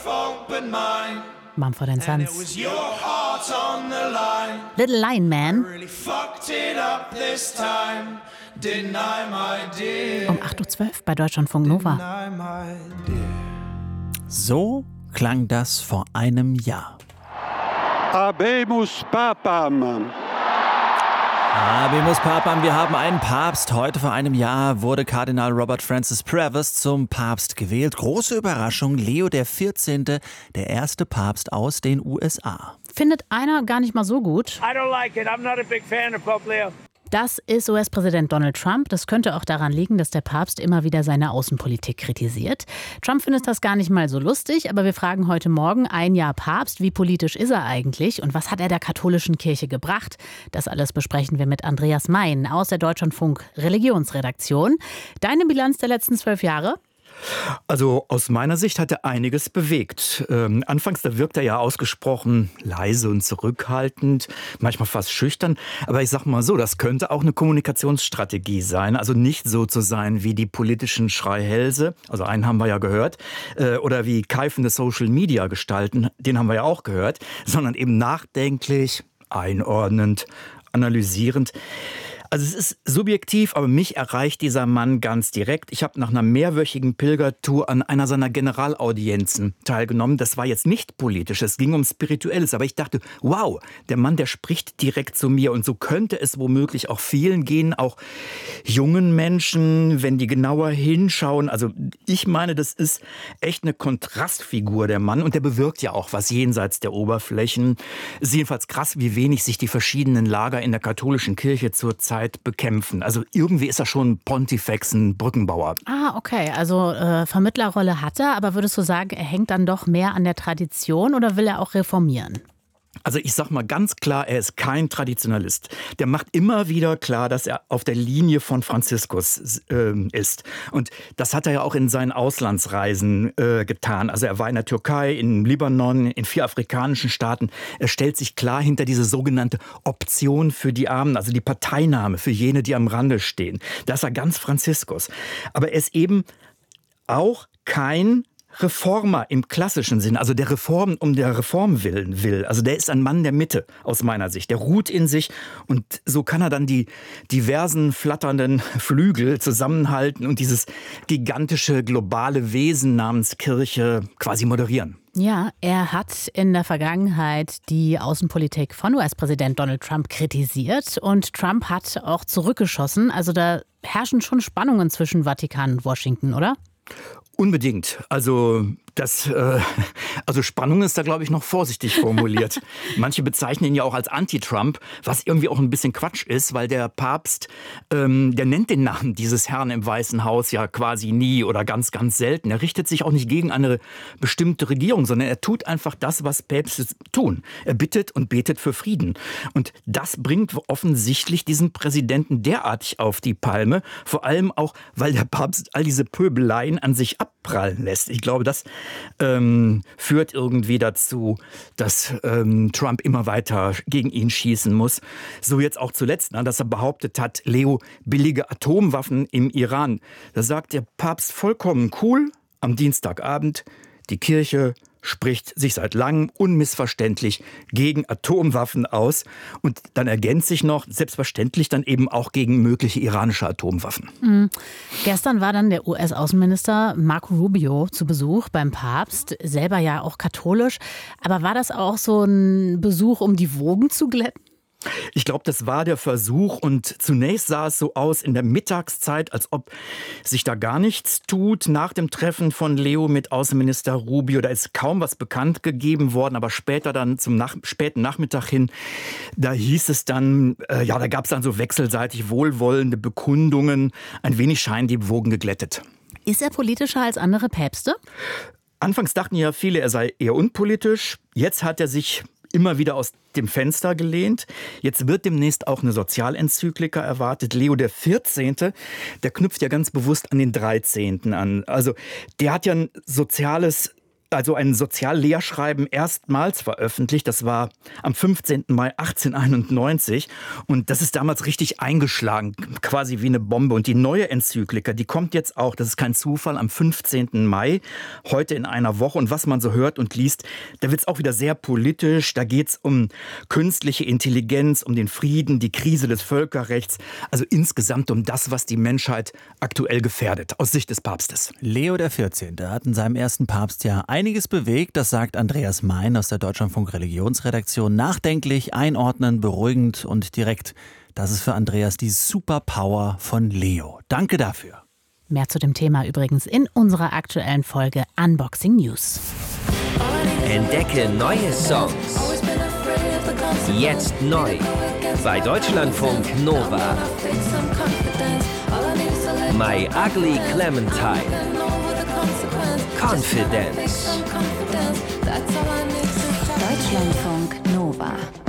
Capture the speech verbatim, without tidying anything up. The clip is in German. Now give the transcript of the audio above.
Mumford and Sons. Little Lion Man. Um acht Uhr zwölf bei Deutschlandfunk Nova. So klang das vor einem Jahr. Habemus Papam. Habemus Papam, wir haben einen Papst. Heute vor einem Jahr wurde Kardinal Robert Francis Prevost zum Papst gewählt. Große Überraschung, Leo der vierzehnte, der erste Papst aus den U S A. Findet einer gar nicht mal so gut. I don't like it. I'm not a big fan of Pope Leo. Das ist U S-Präsident Donald Trump. Das könnte auch daran liegen, dass der Papst immer wieder seine Außenpolitik kritisiert. Trump findet das gar nicht mal so lustig, aber wir fragen heute Morgen, ein Jahr Papst, wie politisch ist er eigentlich und was hat er der katholischen Kirche gebracht? Das alles besprechen wir mit Andreas Mein aus der Deutschlandfunk Religionsredaktion. Deine Bilanz der letzten zwölf Jahre? Also aus meiner Sicht hat er einiges bewegt. Ähm, anfangs, da wirkt er ja ausgesprochen leise und zurückhaltend, manchmal fast schüchtern. Aber ich sag mal so, das könnte auch eine Kommunikationsstrategie sein. Also nicht so zu sein wie die politischen Schreihälse, also einen haben wir ja gehört, äh, oder wie keifende Social-Media-Gestalten, den haben wir ja auch gehört, sondern eben nachdenklich, einordnend, analysierend. Also es ist subjektiv, aber mich erreicht dieser Mann ganz direkt. Ich habe nach einer mehrwöchigen Pilgertour an einer seiner Generalaudienzen teilgenommen. Das war jetzt nicht politisch, es ging um Spirituelles. Aber ich dachte, wow, der Mann, der spricht direkt zu mir. Und so könnte es womöglich auch vielen gehen, auch jungen Menschen, wenn die genauer hinschauen. Also ich meine, das ist echt eine Kontrastfigur, der Mann. Und der bewirkt ja auch was jenseits der Oberflächen. Es ist jedenfalls krass, wie wenig sich die verschiedenen Lager in der katholischen Kirche zurzeit bekämpfen. Also irgendwie ist er schon Pontifex, ein Brückenbauer. Ah, okay. Also äh, Vermittlerrolle hat er, aber würdest du sagen, er hängt dann doch mehr an der Tradition oder will er auch reformieren? Also ich sag mal ganz klar, er ist kein Traditionalist. Der macht immer wieder klar, dass er auf der Linie von Franziskus äh, ist. Und das hat er ja auch in seinen Auslandsreisen äh, getan. Also er war in der Türkei, in Libanon, in vier afrikanischen Staaten. Er stellt sich klar hinter diese sogenannte Option für die Armen, also die Parteinahme für jene, die am Rande stehen. Da ist er ganz Franziskus. Aber er ist eben auch kein Reformer im klassischen Sinn, also der Reform um der Reform willen will. Also der ist ein Mann der Mitte aus meiner Sicht. Der ruht in sich und so kann er dann die diversen flatternden Flügel zusammenhalten und dieses gigantische globale Wesen namens Kirche quasi moderieren. Ja, er hat in der Vergangenheit die Außenpolitik von U S-Präsident Donald Trump kritisiert und Trump hat auch zurückgeschossen. Also da herrschen schon Spannungen zwischen Vatikan und Washington, oder? Unbedingt. Also das, äh, also Spannung ist da, glaube ich, noch vorsichtig formuliert. Manche bezeichnen ihn ja auch als Anti-Trump, was irgendwie auch ein bisschen Quatsch ist, weil der Papst, ähm, der nennt den Namen dieses Herrn im Weißen Haus ja quasi nie oder ganz, ganz selten. Er richtet sich auch nicht gegen eine bestimmte Regierung, sondern er tut einfach das, was Päpste tun. Er bittet und betet für Frieden. Und das bringt offensichtlich diesen Präsidenten derartig auf die Palme, vor allem auch, weil der Papst all diese Pöbeleien an sich abprallen lässt. Ich glaube, das ähm, führt irgendwie dazu, dass ähm, Trump immer weiter gegen ihn schießen muss. So jetzt auch zuletzt, na, dass er behauptet hat, Leo, billige Atomwaffen im Iran. Da sagt der Papst vollkommen cool am Dienstagabend, die Kirche spricht sich seit langem unmissverständlich gegen Atomwaffen aus. Und dann ergänzt sich noch, selbstverständlich dann eben auch gegen mögliche iranische Atomwaffen. Mhm. Gestern war dann der U S-Außenminister Marco Rubio zu Besuch beim Papst, selber ja auch katholisch. Aber war das auch so ein Besuch, um die Wogen zu glätten? Ich glaube, das war der Versuch und zunächst sah es so aus in der Mittagszeit, als ob sich da gar nichts tut. Nach dem Treffen von Leo mit Außenminister Rubio, da ist kaum was bekannt gegeben worden, aber später dann zum nach- späten Nachmittag hin, da hieß es dann, äh, ja, da gab es dann so wechselseitig wohlwollende Bekundungen. Ein wenig scheinen die Wogen geglättet. Ist er politischer als andere Päpste? Anfangs dachten ja viele, er sei eher unpolitisch. Jetzt hat er sich immer wieder aus dem Fenster gelehnt. Jetzt wird demnächst auch eine Sozialenzyklika erwartet. Leo der vierzehnte, der knüpft ja ganz bewusst an den dreizehnten an. Also der hat ja ein soziales also ein Soziallehrschreiben erstmals veröffentlicht. Das war am fünfzehnten Mai achtzehnhunderteinundneunzig. Und das ist damals richtig eingeschlagen, quasi wie eine Bombe. Und die neue Enzyklika, die kommt jetzt auch, das ist kein Zufall, am fünfzehnten Mai, heute in einer Woche. Und was man so hört und liest, da wird es auch wieder sehr politisch. Da geht es um künstliche Intelligenz, um den Frieden, die Krise des Völkerrechts. Also insgesamt um das, was die Menschheit aktuell gefährdet, aus Sicht des Papstes. Leo der vierzehnte hat in seinem ersten Papstjahr einiges bewegt, das sagt Andreas Mein aus der Deutschlandfunk Religionsredaktion. Nachdenklich, einordnen, beruhigend und direkt. Das ist für Andreas die Superpower von Leo. Danke dafür. Mehr zu dem Thema übrigens in unserer aktuellen Folge Unboxing News. Entdecke neue Songs. Jetzt neu bei Deutschlandfunk Nova. My Ugly Clementine. Confidence. Deutschlandfunk Nova.